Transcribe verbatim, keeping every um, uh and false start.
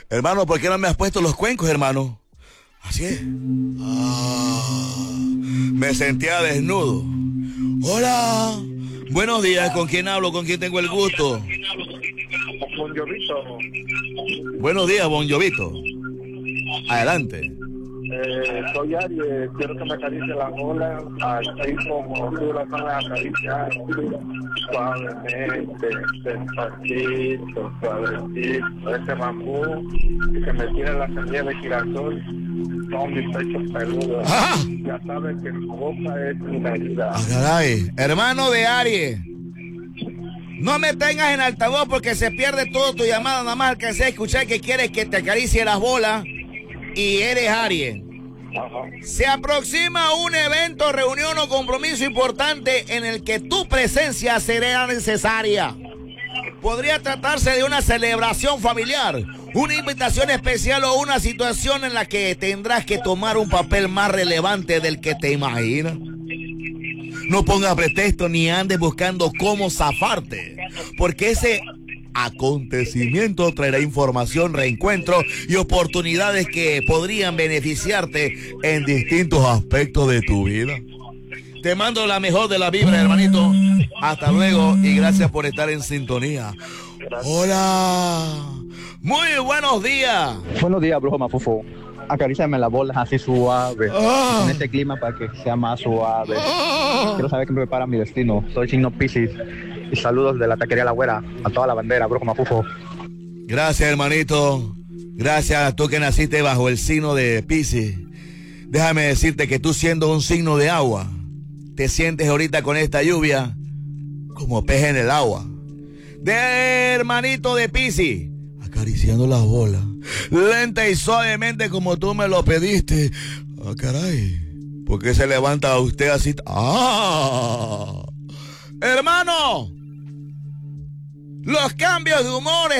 Hermano, ¿por qué no me has puesto los cuencos, hermano? Así es. Ah, me sentía desnudo. Hola. Buenos días, ¿con quién hablo? ¿Con quién tengo el gusto? Bon Jovito. Buenos días, Bon Jovito. Adelante. Eh, soy Aries, quiero que me acaricie la bola, así como tú la vas a acariciar, suavemente, despacito, suavecito, ese bambú, y que me tire la semilla de girasol, son mis pechos peludos. ¡Ah! Ya sabes que mi boca es mi herida. Ah, caray. Hermano de Aries, no me tengas en altavoz porque se pierde todo tu llamada, nada más alcancé a escuchar que quieres que te acaricie las bolas. Y eres Aries. Ajá. Se aproxima un evento, reunión o compromiso importante en el que tu presencia será necesaria. Podría tratarse de una celebración familiar, una invitación especial o una situación en la que tendrás que tomar un papel más relevante del que te imaginas. No pongas pretexto ni andes buscando cómo zafarte, porque ese acontecimiento traerá información, reencuentro y oportunidades que podrían beneficiarte en distintos aspectos de tu vida. Te mando la mejor de la vibra, hermanito. Hasta luego y gracias por estar en sintonía. Hola. Muy buenos días. Buenos días, brujo Mafufo. Acaríciame las bolas así suave. Ah. Con este clima para que sea más suave. Ah. Quiero saber qué me prepara mi destino. Soy signo Piscis. Y saludos de la taquería La Güera a toda la bandera, brujo Mafufo. Gracias, hermanito. Gracias a tú que naciste bajo el signo de Piscis. Déjame decirte que tú, siendo un signo de agua, te sientes ahorita con esta lluvia como pez en el agua. De hermanito de Piscis, acariciando las bolas, lenta y suavemente como tú me lo pediste. Ah, caray. ¿Por qué se levanta usted así? ¡Ah! Hermano, los cambios de humor